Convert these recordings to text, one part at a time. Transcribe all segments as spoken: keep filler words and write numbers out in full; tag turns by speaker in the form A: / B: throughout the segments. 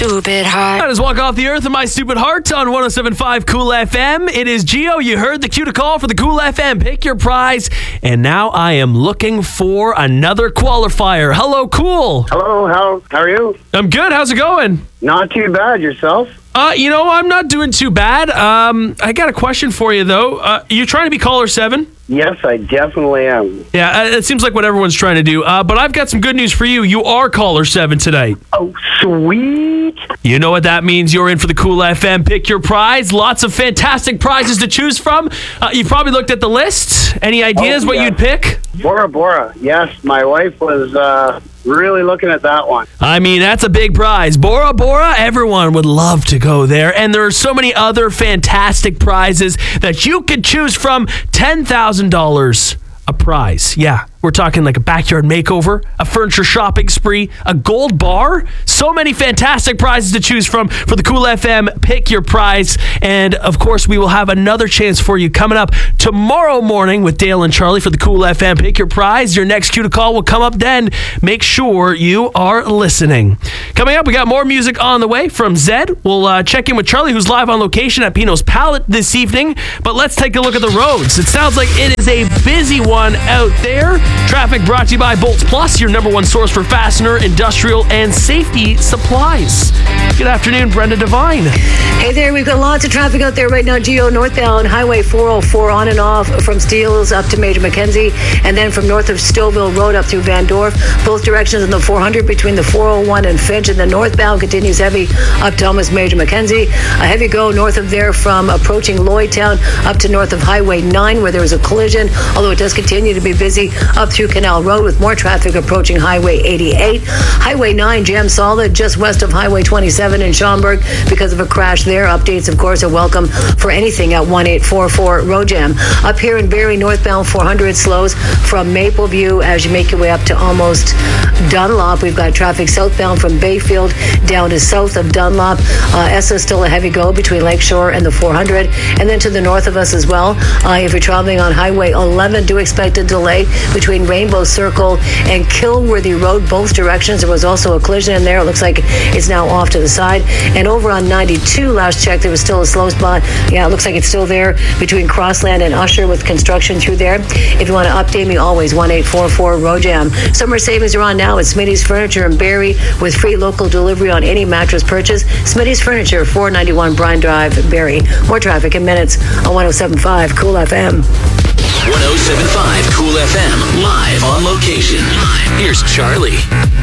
A: stupid heart.
B: That is Walk Off the Earth of My Stupid Heart on one oh seven point five Cool F M. It is Gio. You heard the cue to call for the Cool F M. Pick your prize. And now I am looking for another qualifier. Hello, Cool.
C: Hello, how, how are you?
B: I'm good. How's it going?
C: Not too bad. Yourself?
B: Uh, you know, I'm not doing too bad. Um, I got a question for you, though. Uh, you trying to be caller seven?
C: Yes, I definitely am.
B: Yeah, uh, it seems like what everyone's trying to do. Uh, but I've got some good news for you. You are caller seven tonight.
C: Oh, sweet.
B: You know what that means. You're in for the Cool F M. Pick your prize. Lots of fantastic prizes to choose from. Uh, you've probably looked at the list. Any ideas
C: Oh,
B: what
C: yes.
B: you'd pick?
C: Bora Bora. Yes, my wife was uh, really looking at that one.
B: I mean, that's a big prize. Bora Bora, everyone would love to go there. And there are so many other fantastic prizes that you could choose from. ten thousand dollars a prize. Yeah, we're talking like a backyard makeover, a furniture shopping spree, a gold bar. So many fantastic prizes to choose from for the Cool F M. Pick your prize. And of course, we will have another chance for you coming up tomorrow morning with Dale and Charlie for the Cool F M. Pick your prize. Your next cue to call will come up then. Make sure you are listening. Coming up, we got more music on the way from Zed. We'll uh, check in with Charlie, who's live on location at Pino's Palette this evening. But let's take a look at the roads. It sounds like it is a busy one out there. Traffic brought to you by Bolts Plus, your number one source for fastener, industrial, and safety supplies. Good afternoon, Brenda Devine.
D: Hey there, we've got lots of traffic out there right now. Geo northbound Highway four oh four on and off from Steeles up to Major Mackenzie, and then from north of Stouffville Road up through Van Dorp. Both directions in the four hundred between the four oh one and Finch, and the northbound continues heavy up to almost Major Mackenzie. A heavy go north of there from approaching Lloydtown up to north of Highway nine where there was a collision, although it does continue to be busy up through Canal Road with more traffic approaching Highway eighty-eight. Highway nine jam solid just west of Highway twenty-seven in Schaumburg because of a crash there. Updates, of course, are welcome for anything at one eight four four road jam. Up here in Barrie, northbound four hundred slows from Mapleview as you make your way up to almost Dunlop. We've got traffic southbound from Bayfield down to south of Dunlop. Uh, S is still a heavy go between Lakeshore and the four hundred. And then to the north of us as well, uh, if you're traveling on Highway eleven, do expect a delay between Rainbow Circle and Kilworthy Road, both directions. There was also a collision in there. It looks like it's now off to the side. And over on ninety-two, last check, there was still a slow spot. Yeah, it looks like it's still there between Crossland and Usher with construction through there. If you want to update me, always one eight four four road jam. Summer savings are on now at Smitty's Furniture in Barrie with free local delivery on any mattress purchase. Smitty's Furniture, four ninety-one Bryan Drive, Barrie. More traffic in minutes on one oh seven point five Cool F M.
E: one oh seven point five Cool F M, live on location. Here's Charlie.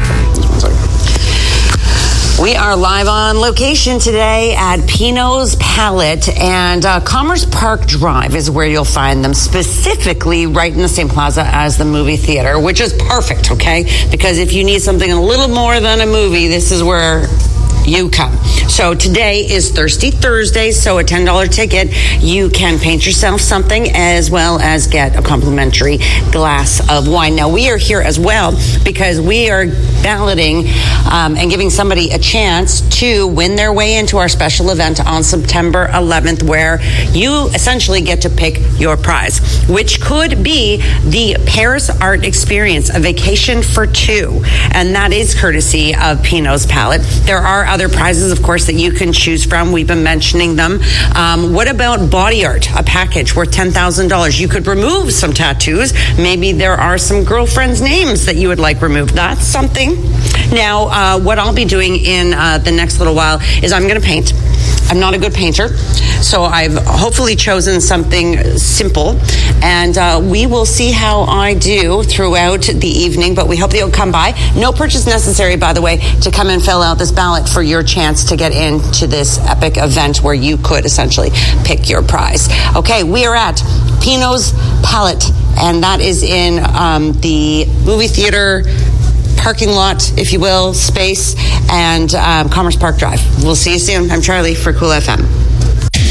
F: We are live on location today at Pino's Palette, and uh, Commerce Park Drive is where you'll find them, specifically right in the same plaza as the movie theater, which is perfect, okay? Because if you need something a little more than a movie, this is where you come. So today is Thirsty Thursday, so a ten dollars ticket, you can paint yourself something as well as get a complimentary glass of wine. Now, we are here as well because we are balloting um, and giving somebody a chance to win their way into our special event on September eleventh, where you essentially get to pick your prize, which could be the Paris Art Experience, a vacation for two, and that is courtesy of Pino's Palette. There are other prizes, of course, that you can choose from. We've been mentioning them. Um, what about body art, a package worth ten thousand dollars? You could remove some tattoos. Maybe there are some girlfriends' names that you would like removed. That's something. Now, uh, what I'll be doing in uh, the next little while is I'm going to paint. I'm not a good painter, so I've hopefully chosen something simple, and uh, we will see how I do throughout the evening, but we hope that you'll come by. No purchase necessary, by the way, to come and fill out this ballot for your chance to get into this epic event where you could essentially pick your prize. Okay, we are at Pino's Palette, and that is in um, the movie theater parking lot, if you will, space, and um, Commerce Park Drive. We'll see you soon. I'm Charlie for Cool F M.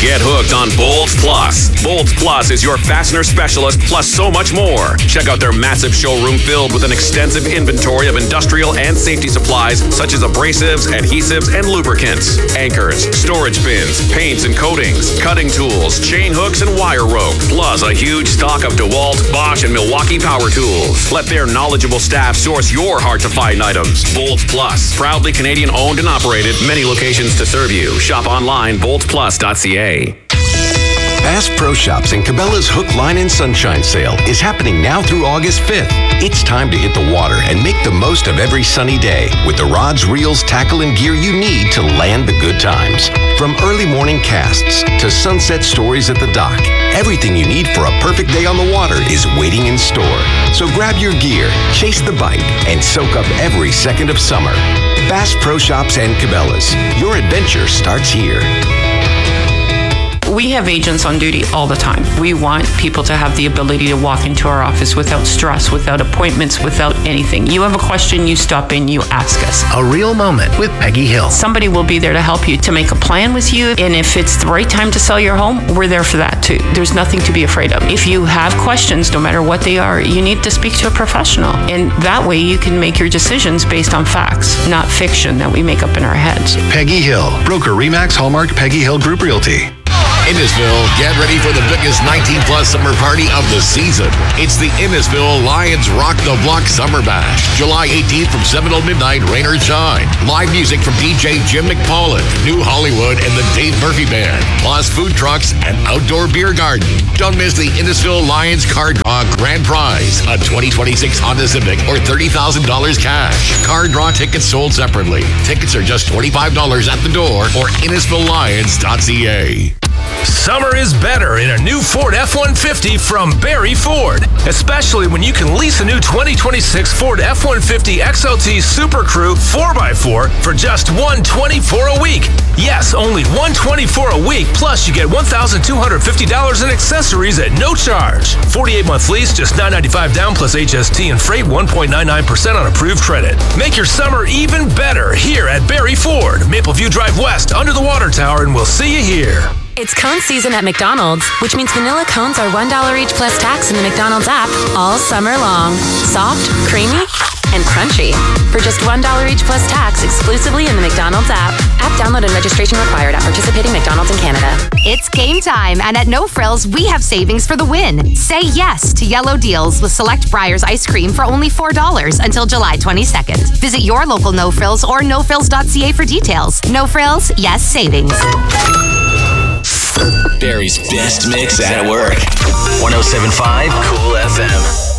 A: Get hooked on Bolts Plus. Bolts Plus is your fastener specialist plus so much more. Check out their massive showroom filled with an extensive inventory of industrial and safety supplies such as abrasives, adhesives, and lubricants, anchors, storage bins, paints and coatings, cutting tools, chain hooks, and wire rope, plus a huge stock of DeWalt, Bosch, and Milwaukee power tools. Let their knowledgeable staff source your hard-to-find items. Bolts Plus, proudly Canadian-owned and operated, many locations to serve you. Shop online, bolts plus dot c a.
G: Bass Pro Shops and Cabela's Hook, Line, and Sunshine Sale is happening now through August fifth. It's time to hit the water and make the most of every sunny day with the rods, reels, tackle, and gear you need to land the good times. From early morning casts to sunset stories at the dock, everything you need for a perfect day on the water is waiting in store. So grab your gear, chase the bite, and soak up every second of summer. Bass Pro Shops and Cabela's. Your adventure starts here.
H: We have agents on duty all the time. We want people to have the ability to walk into our office without stress, without appointments, without anything. You have a question, you stop in, you ask us.
I: A real moment with Peggy Hill.
H: Somebody will be there to help you, to make a plan with you, and if it's the right time to sell your home, we're there for that too. There's nothing to be afraid of. If you have questions, no matter what they are, you need to speak to a professional, and that way you can make your decisions based on facts, not fiction that we make up in our heads.
I: Peggy Hill, broker Remax Hallmark Peggy Hill Group Realty.
J: Innisfil, get ready for the biggest nineteen plus summer party of the season. It's the Innisfil Lions Rock the Block Summer Bash. July eighteenth from seven till midnight, rain or shine. Live music from D J Jim McPaulin, New Hollywood, and the Dave Murphy Band. Plus food trucks and outdoor beer garden. Don't miss the Innisfil Lions Card Draw Grand Prize. A twenty twenty-six Honda Civic or thirty thousand dollars cash. Card draw tickets sold separately. Tickets are just twenty-five dollars at the door or innisfil lions dot c a.
K: Summer is better in a new Ford F one fifty from Barry Ford, especially when you can lease a new twenty twenty-six Ford F one fifty X L T Super Crew four by four for just one hundred twenty-four dollars a week. Yes, only one hundred twenty-four dollars a week, plus you get one thousand two hundred fifty dollars in accessories at no charge. forty-eight month lease, just nine hundred ninety-five dollars down plus H S T and freight one point nine nine percent on approved credit. Make your summer even better here at Barry Ford, Mapleview Drive West, under the water tower, and we'll see you here.
L: It's cone season at McDonald's, which means vanilla cones are one dollar each plus tax in the McDonald's app all summer long. Soft, creamy, and crunchy. For just one dollar each plus tax exclusively in the McDonald's app. App download and registration required at participating McDonald's in Canada.
M: It's game time, and at No Frills, we have savings for the win. Say yes to yellow deals with select Breyers ice cream for only four dollars until July twenty-second. Visit your local No Frills or no frills dot c a for details. No Frills, yes savings.
E: Barry's best mix at work. one oh seven point five Cool F M.